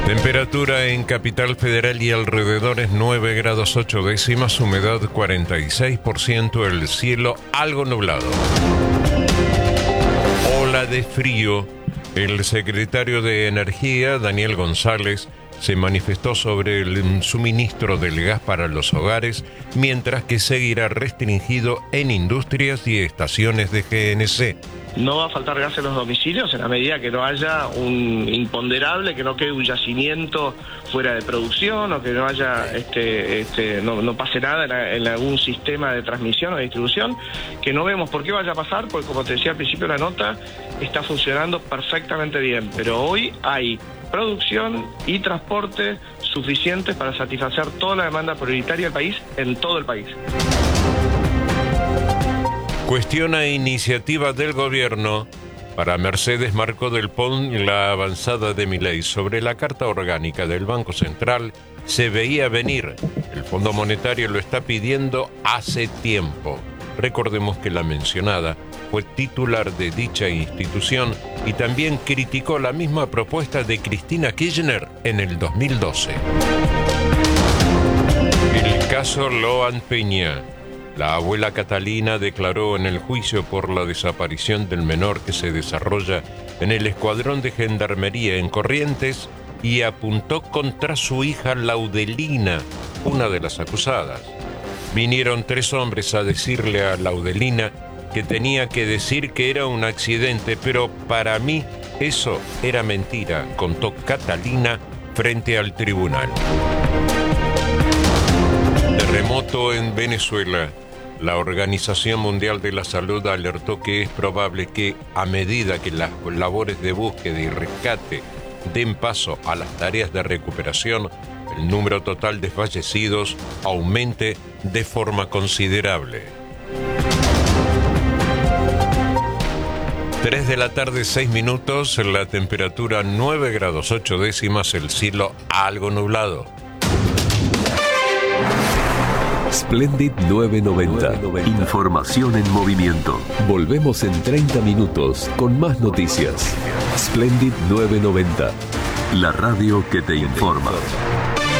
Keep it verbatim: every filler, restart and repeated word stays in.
Temperatura en Capital Federal y alrededores nueve grados ocho décimas, humedad cuarenta y seis por ciento, el cielo algo nublado. Ola de frío. El secretario de Energía, Daniel González, se manifestó sobre el suministro del gas para los hogares, mientras que seguirá restringido en industrias y estaciones de G N C. No va a faltar gas en los domicilios en la medida que no haya un imponderable, que no quede un yacimiento fuera de producción o que no haya, este, este, no, no pase nada en, en algún sistema de transmisión o de distribución, que no vemos por qué vaya a pasar, porque como te decía al principio de la nota, está funcionando perfectamente bien, pero hoy hay producción y transporte suficientes para satisfacer toda la demanda prioritaria del país en todo el país. Cuestiona iniciativa del gobierno. Para Mercedes Marco del Pont, la avanzada de Milei sobre la Carta Orgánica del Banco Central se veía venir. El Fondo Monetario lo está pidiendo hace tiempo. Recordemos que la mencionada fue titular de dicha institución y también criticó la misma propuesta de Cristina Kirchner en el dos mil doce. El caso Loan Peña. La abuela Catalina declaró en el juicio por la desaparición del menor que se desarrolla en el escuadrón de gendarmería en Corrientes y apuntó contra su hija Laudelina, una de las acusadas. Vinieron tres hombres a decirle a Laudelina que tenía que decir que era un accidente, pero para mí eso era mentira, contó Catalina frente al tribunal. Terremoto en Venezuela. La Organización Mundial de la Salud alertó que es probable que, a medida que las labores de búsqueda y rescate den paso a las tareas de recuperación, el número total de fallecidos aumente de forma considerable. tres de la tarde, seis minutos, la temperatura nueve grados ocho décimas, el cielo algo nublado. Splendid novecientos noventa. Información en movimiento. Volvemos en treinta minutos con más noticias. Splendid novecientos noventa. La radio que te informa.